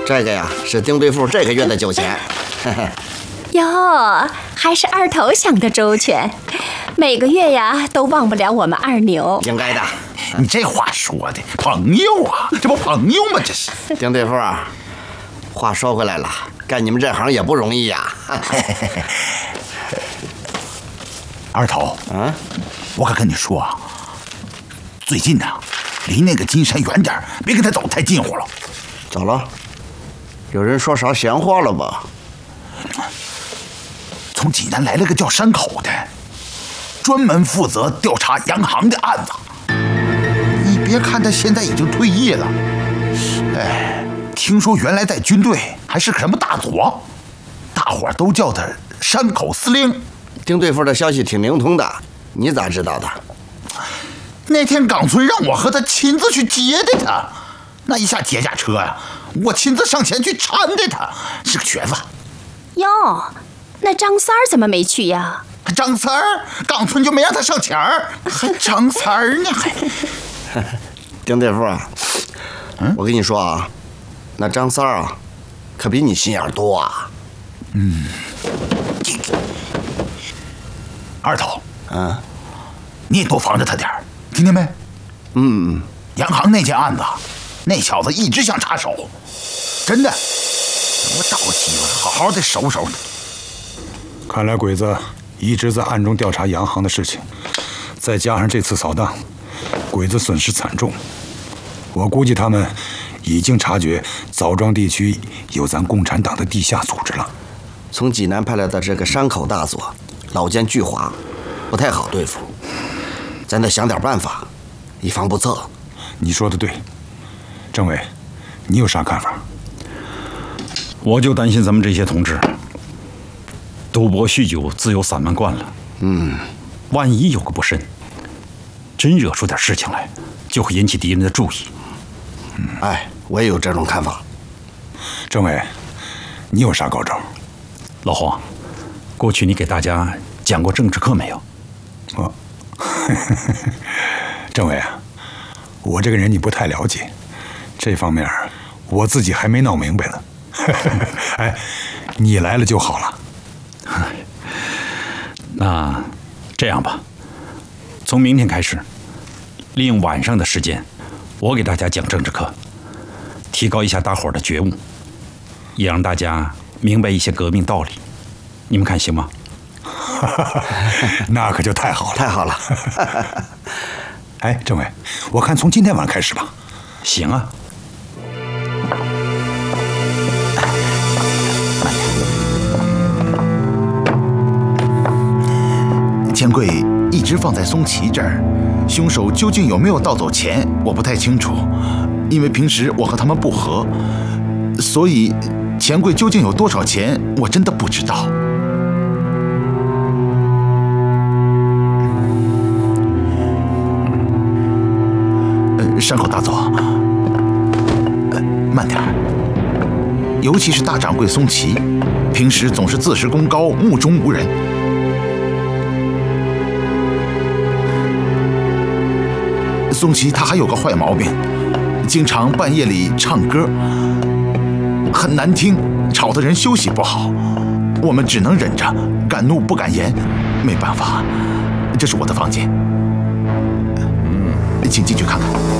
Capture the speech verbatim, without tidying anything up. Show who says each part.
Speaker 1: 这个呀是丁对付这个月的酒钱。
Speaker 2: 哟，还是二头想的周全，每个月呀都忘不了我们二牛。
Speaker 1: 应该的。
Speaker 3: 你这话说的，朋友啊，这不朋友吗？这是。
Speaker 1: 丁对付啊，话说回来了，干你们这行也不容易呀。
Speaker 3: 二头，
Speaker 1: 嗯，
Speaker 3: 我可跟你说啊，最近呢，离那个金山远点，别跟他走太近乎了。
Speaker 1: 咋了？有人说啥闲话了吧？
Speaker 3: 从济南来了个叫山口的，专门负责调查洋行的案子。你别看他现在已经退役了，哎，听说原来在军队还是个什么大佐，大伙儿都叫他山口司令。
Speaker 1: 丁对付的消息挺灵通的，你咋知道的？
Speaker 3: 那天冈村让我和他亲自去接的他，那一下接驾车呀、啊，我亲自上前去搀的他，是个瘸子。
Speaker 2: 哟，那张三儿怎么没去呀？
Speaker 3: 张三儿，冈村就没让他上前儿，还张三儿呢还。
Speaker 1: 丁对付啊，嗯，我跟你说啊，那张三儿啊，可比你心眼多啊。
Speaker 3: 嗯。二头，
Speaker 1: 嗯，
Speaker 3: 你也多防着他点儿，听见没？
Speaker 1: 嗯嗯。
Speaker 3: 洋行那件案子，那小子一直想插手，真的，我找个机会好好的收收他。
Speaker 4: 看来鬼子一直在暗中调查洋行的事情，再加上这次扫荡，鬼子损失惨重。我估计他们已经察觉枣庄地区有咱共产党的地下组织了。
Speaker 1: 从济南派来的这个山口大佐，老奸巨猾，不太好对付，咱得想点办法，以防不测。
Speaker 4: 你说的对，政委，你有啥看法？
Speaker 5: 我就担心咱们这些同志，赌博酗酒自由散漫惯了，
Speaker 1: 嗯，
Speaker 5: 万一有个不慎，真惹出点事情来，就会引起敌人的注意。
Speaker 1: 嗯，哎，我也有这种看法。
Speaker 4: 政委，你有啥高招？
Speaker 5: 老黄，过去你给大家讲过政治课没有？
Speaker 4: 哦，政委啊，我这个人你不太了解，这方面我自己还没闹明白呢。哎，你来了就好了。
Speaker 5: 那这样吧，从明天开始，利用晚上的时间，我给大家讲政治课，提高一下大伙儿的觉悟，也让大家明白一些革命道理。你们看行吗？
Speaker 4: 那可就太好了，
Speaker 1: 太好了。
Speaker 4: 哎，政委，我看从今天晚上开始吧。
Speaker 5: 行啊。
Speaker 3: 钱柜一直放在松旗这儿，凶手究竟有没有盗走钱，我不太清楚，因为平时我和他们不和，所以钱柜究竟有多少钱，我真的不知道。呃，山口大佐，呃，慢点儿，尤其是大掌柜松旗，平时总是自视功高，目中无人。松旗他还有个坏毛病，经常半夜里唱歌，很难听，吵得人休息不好。我们只能忍着，敢怒不敢言，没办法。这是我的房间，请进去看看。